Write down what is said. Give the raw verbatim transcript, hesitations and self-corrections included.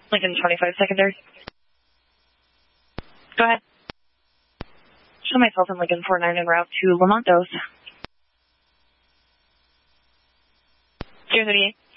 Lincoln twenty-five secondary. Go ahead. Show myself in Lincoln forty-nine en route to Lamont Dose. zero thirty-eight.